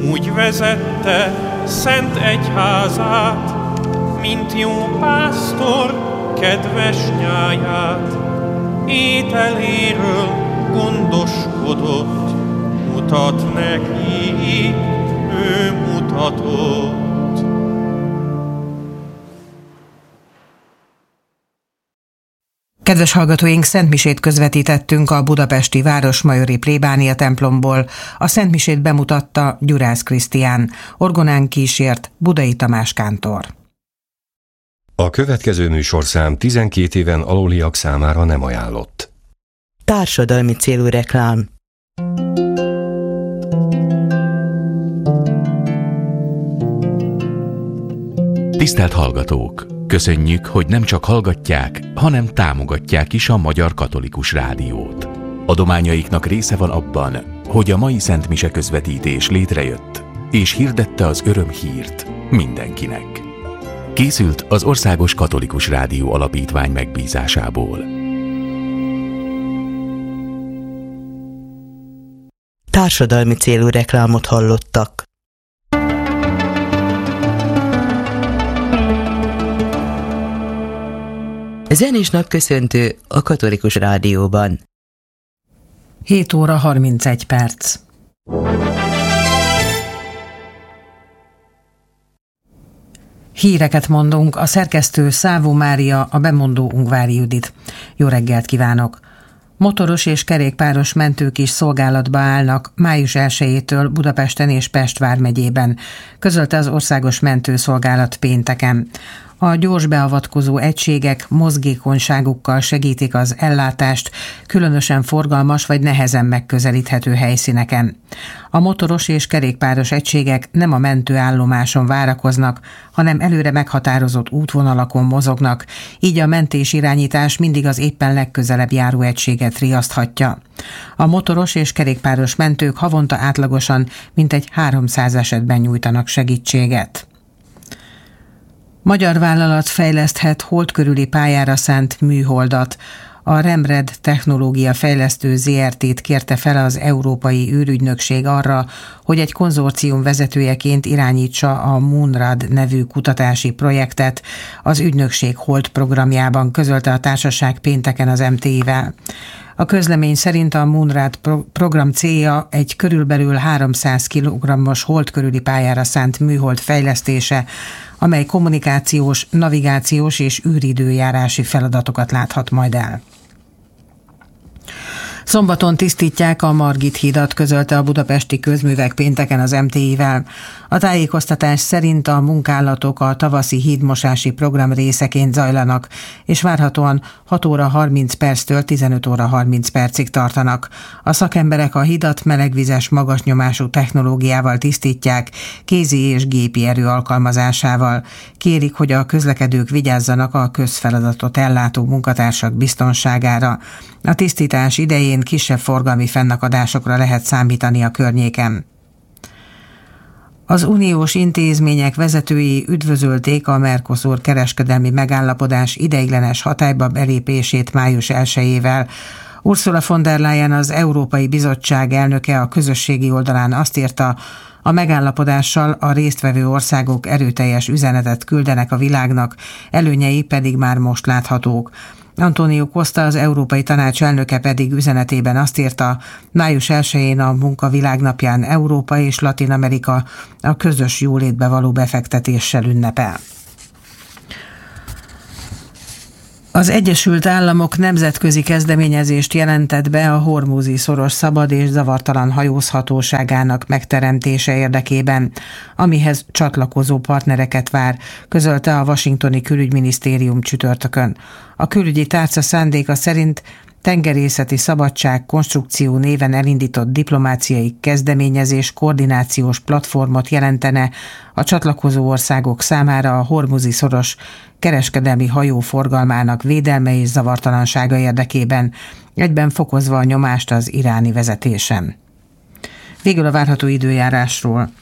úgy vezette szent egyházát, mint jó pásztor kedves nyáját. Ételéről gondoskodott, mutat neki, ő mutatott. Kedves hallgatóink, szentmisét közvetítettünk a budapesti Városmajori plébánia templomból. A szentmisét bemutatta Gyurász Krisztián, orgonán kísért Budai Tamás kántor. A következő műsorszám 12 éven aluliak számára nem ajánlott. Társadalmi célú reklám. Tisztelt hallgatók! Köszönjük, hogy nem csak hallgatják, hanem támogatják is a Magyar Katolikus Rádiót. Adományaiknak része van abban, hogy a mai szentmise közvetítés létrejött, és hirdette az örömhírt mindenkinek. Készült az Országos Katolikus Rádió Alapítvány megbízásából. Társadalmi célú reklámot hallottak. Zenés napköszöntő a Katolikus Rádióban. 7 óra 31 perc. Híreket mondunk, a szerkesztő Szávó Mária, a bemondó Ungvári Judit. Jó reggelt kívánok! Motoros és kerékpáros mentők is szolgálatba állnak május 1-től Budapesten és Pest vármegyében, közölte az Országos Mentőszolgálat pénteken. A gyors beavatkozó egységek mozgékonyságukkal segítik az ellátást különösen forgalmas vagy nehezen megközelíthető helyszíneken. A motoros és kerékpáros egységek nem a mentőállomáson várakoznak, hanem előre meghatározott útvonalakon mozognak, így a mentés-irányítás mindig az éppen legközelebb járó egységet riaszthatja. A motoros és kerékpáros mentők havonta átlagosan mintegy 300 esetben nyújtanak segítséget. Magyar vállalat fejleszthet hold körüli pályára szánt műholdat. A Remred Technológia Fejlesztő Zrt-t kérte fel az Európai űrügynökség arra, hogy egy konzorcium vezetőjeként irányítsa a Moonrad nevű kutatási projektet az ügynökség hold programjában, közölte a társaság pénteken az MTI-vel. A közlemény szerint a Moonrad program célja egy körülbelül 300 kg-os hold körüli pályára szánt műhold fejlesztése, amely kommunikációs, navigációs és űridőjárási feladatokat láthat majd el. Szombaton tisztítják a Margit hídat, közölte a Budapesti Közművek pénteken az MTI-vel. A tájékoztatás szerint a munkálatok a tavaszi hídmosási program részeként zajlanak, és várhatóan 6 óra 30 perctől 15 óra 30 percig tartanak. A szakemberek a hidat melegvizes magasnyomású technológiával tisztítják, kézi és gépi erő alkalmazásával. Kérik, hogy a közlekedők vigyázzanak a közfeladatot ellátó munkatársak biztonságára. A tisztítás idején kisebb forgalmi fennakadásokra lehet számítani a környéken. Az uniós intézmények vezetői üdvözölték a Mercosur kereskedelmi megállapodás ideiglenes hatályba belépését május 1-ével. Ursula von der Leyen, az Európai Bizottság elnöke a közösségi oldalán azt írta, a megállapodással a résztvevő országok erőteljes üzenetet küldenek a világnak, előnyei pedig már most láthatók. Antonio Costa, az Európai Tanács elnöke pedig üzenetében azt írta, május 1-én a Munkavilágnapján Európa és Latin Amerika a közös jólétbe való befektetéssel ünnepel. Az Egyesült Államok nemzetközi kezdeményezést jelentett be a Hormuzi-szoros szabad és zavartalan hajózhatóságának megteremtése érdekében, amihez csatlakozó partnereket vár, közölte a washingtoni külügyminisztérium csütörtökön. A külügyi tárca szándéka szerint tengerészeti szabadság konstrukció néven elindított diplomáciai kezdeményezés koordinációs platformot jelentene a csatlakozó országok számára a Hormuzi-szoros kereskedelmi hajóforgalmának védelme és zavartalansága érdekében, egyben fokozva a nyomást az iráni vezetésen. Végül a várható időjárásról.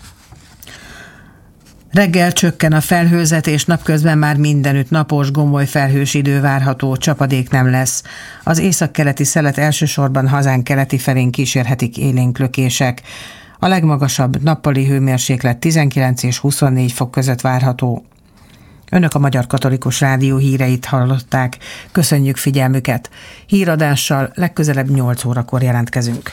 Reggel csökken a felhőzet, és napközben már mindenütt napos, gomoly felhős idő várható, csapadék nem lesz. Az északkeleti szelet elsősorban hazánk keleti felén kísérhetik élénk lökések. A legmagasabb nappali hőmérséklet 19 és 24 fok között várható. Önök a Magyar Katolikus Rádió híreit hallották. Köszönjük figyelmüket. Híradással legközelebb 8 órakor jelentkezünk.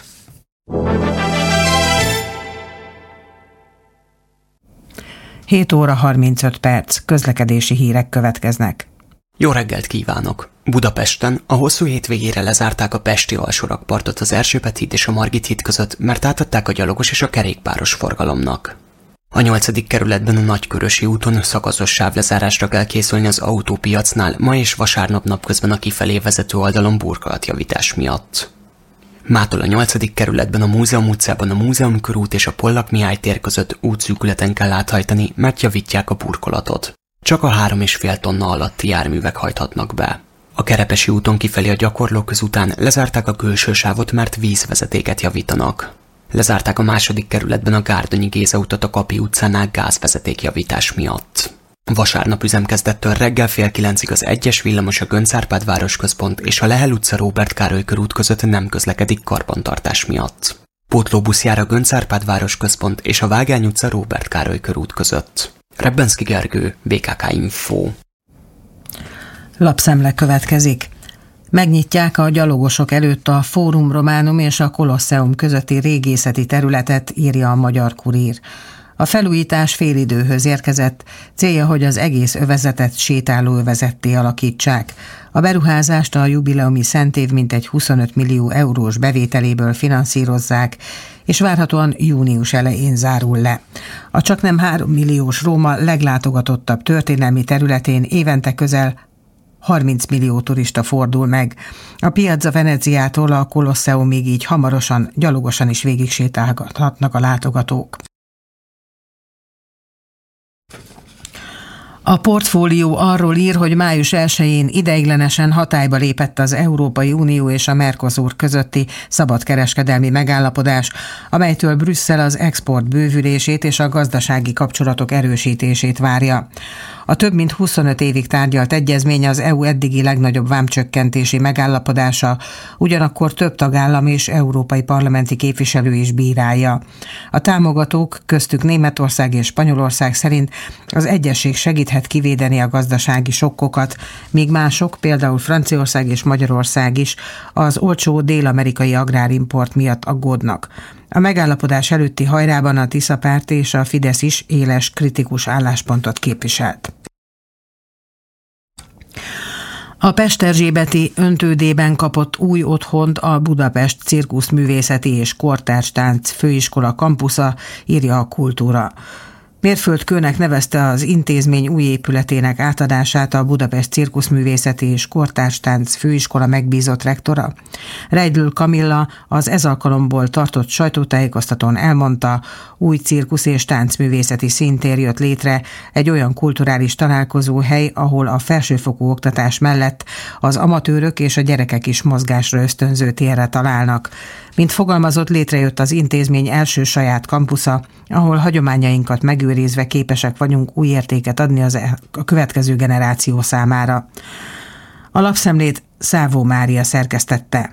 Hét óra 35 perc. Közlekedési hírek következnek. Jó reggelt kívánok! Budapesten a hosszú hétvégére lezárták a pesti alsórakpartot az Erzsébet híd és a Margit híd között, mert átadták a gyalogos és a kerékpáros forgalomnak. A 8. kerületben a Nagykörösi úton szakaszos sávlezárásra kell készülni az autópiacnál ma és vasárnap napközben a kifelé vezető oldalon burkolatjavítás miatt. Mától a 8. kerületben a Múzeum utcában a Múzeum körút és a Pollak Mihály tér között útszűkületen kell áthajtani, mert javítják a burkolatot. Csak a 3,5 tonna alatti járművek hajthatnak be. A Kerepesi úton kifelé a Gyakorlóköz után lezárták a külső sávot, mert vízvezetéket javítanak. Lezárták a 2. kerületben a Gárdonyi Géza utat a Kapi utcánál gázvezetékjavítás miatt. Vasárnap üzemkezdettől reggel 8:30 az 1-es villamos a Göncz Árpád városközpont és a Lehel utca Róbert Károly körút között nem közlekedik karbantartás miatt. Pótlóbusz jár a Göncz Árpád városközpont és a Vágány utca Róbert Károly körút között. Rebbenszky Gergő, BKK Info. Lapszemle következik. Megnyitják a gyalogosok előtt a Fórum Románum és a Kolosseum közötti régészeti területet, írja a Magyar Kurír. A felújítás félidőhöz érkezett, célja, hogy az egész övezetet sétálóövezetté alakítsák. A beruházást a jubileumi szentév mintegy 25 millió eurós bevételéből finanszírozzák, és várhatóan június elején zárul le. A csaknem 3 milliós Róma leglátogatottabb történelmi területén évente közel 30 millió turista fordul meg. A Piazza Veneziától a Kolosseumig így hamarosan, gyalogosan is végig sétálhatnak a látogatók. A Portfólió arról ír, hogy május 1-én ideiglenesen hatályba lépett az Európai Unió és a Mercosur közötti szabadkereskedelmi megállapodás, amelytől Brüsszel az export bővülését és a gazdasági kapcsolatok erősítését várja. A több mint 25 évig tárgyalt egyezmény az EU eddigi legnagyobb vámcsökkentési megállapodása, ugyanakkor több tagállam és európai parlamenti képviselő is bírálja. A támogatók, köztük Németország és Spanyolország szerint az egyezség segíthet kivédeni a gazdasági sokkokat, míg mások, például Franciaország és Magyarország is az olcsó dél-amerikai agrárimport miatt aggódnak. A megállapodás előtti hajrában a Tisza párt és a Fidesz is éles, kritikus álláspontot képviselt. A Pesterzsébeti öntődében kapott új otthont a Budapest Cirkuszművészeti és Kortárs-tánc Főiskola kampusza, írja a Kultúra. Mérföldkőnek nevezte az intézmény új épületének átadását a Budapest Cirkuszművészeti és Kortárs-tánc Főiskola megbízott rektora. Reidl Kamilla az ez alkalomból tartott sajtótájékoztatón elmondta, új cirkusz és táncművészeti színtér jött létre, egy olyan kulturális találkozóhely, ahol a felsőfokú oktatás mellett az amatőrök és a gyerekek is mozgásra ösztönző térre találnak. Mint fogalmazott, létrejött az intézmény első saját kampusza, ahol hagyományainkat megőrizve képesek vagyunk új értéket adni a következő generáció számára. A lapszemlét Szávó Mária szerkesztette.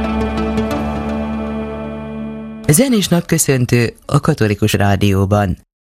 Zenés napköszöntő a Katolikus Rádióban.